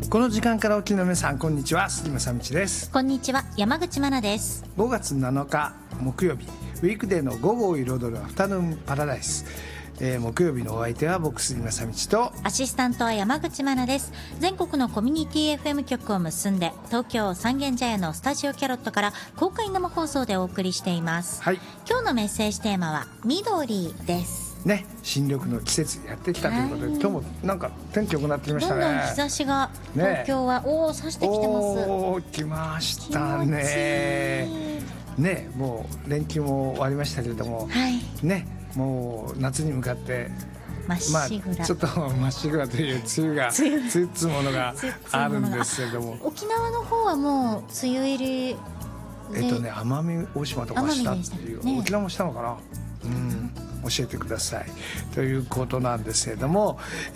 この時間からお聞きの皆さん、こんにちは、杉正道です。 こんにちは、山口真奈です。 5月7日木曜日、ウィークデーの午後を彩るアフタヌーンパラダイス。木曜日のお相手は僕、杉正道とアシスタントは山口真奈です。全国のコミュニティ FM 局を結んで、東京三軒茶屋のスタジオキャロットから公開生放送でお送りしています、 はい、 今日のメッセージテーマは緑ですね。新緑の季節やってきたということで、今日もなんか天気良くなってきましたね。 どんどん日差しが東京は、差してきてます。 来ましたね。ね、もう連休も終わりましたけれども、 はい、 ね、もう夏に向かってまっしぐら、 ちょっとまっしぐらという梅雨っつうものがあるんですけれども、 沖縄の方はもう梅雨入り奄美大島とかしたっていう、沖縄もしたのかな、教えてくださいということなんですけれども、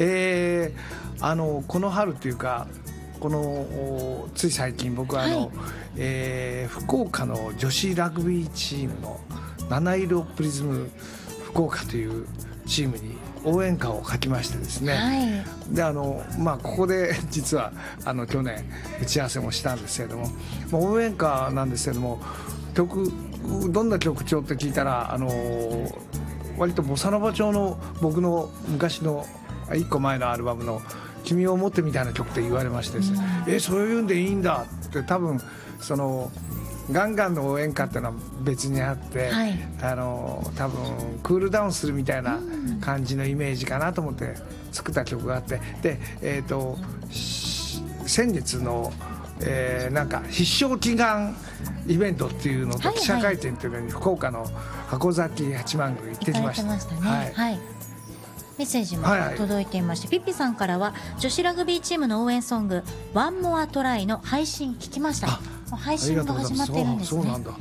この春というか、つい最近僕は福岡の女子ラグビーチームの七色プリズム福岡というチームに応援歌を書きましてですね、はい、でここで実は去年打ち合わせもしたんですけれども、応援歌なんですけれども、どんな曲調って聞いたら割とボサノバ調の僕の昔の1個前のアルバムの君を思ってみたいな曲って言われましてですね、そういうんでいいんだって、多分ガンガンの応援歌っていうのは別にあって、はい、多分クールダウンするみたいな感じのイメージかなと思って作った曲があって、で、先月の、なんか必勝祈願イベントっていうのと記者会見っていうのに福岡の箱崎八幡宮行ってきました。 行かれてましたね。はい、メッセージも届いていまして、ピッピさんからは女子ラグビーチームの応援ソング「ワンモアトライの配信聞きました。配信が始まっているんですね。そうなんだ。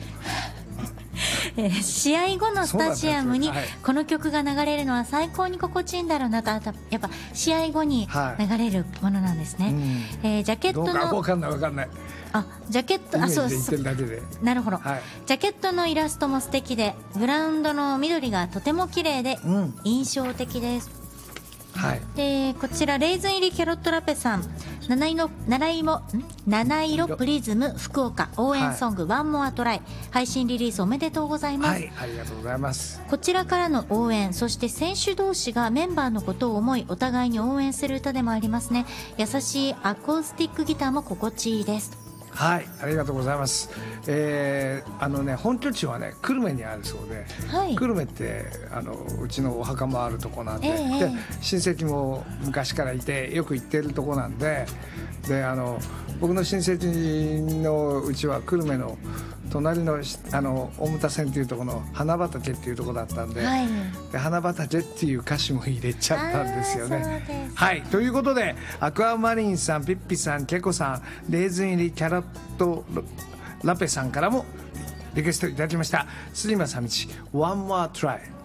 試合後のスタジアムにこの曲が流れるのは最高に心地いいんだろうなと。やっぱ試合後に流れるものなんですね、ジャケットの分かんないジャケットなるほど、ジャケットのイラストも素敵で、グラウンドの緑がとても綺麗で印象的です、でこちらレーズン入りキャロットラペさん、七色プリズム福岡応援ソング、ワンモアトライ配信リリースおめでとうございます。 ありがとうございます。 こちらからの応援、そして選手同士がメンバーのことを思いお互いに応援する歌でもありますね。優しいアコースティックギターも心地いいです。 はい、ありがとうございます。本拠地はね久留米にあるそうで、久留米ってうちのお墓もあるとこなんで、で親戚も昔からいてよく行ってるとこなんで、僕の親戚のうちは久留米の隣の大牟田線っていうところの花畑っていうところだったんで、で花畑っていう歌詞も入れちゃったんですよね。はい、ということでアクアマリンさん、ピッピさん、ケコさん、レーズン入りキャロットラペさんからもリクエストいただきました。杉正道 One More Try。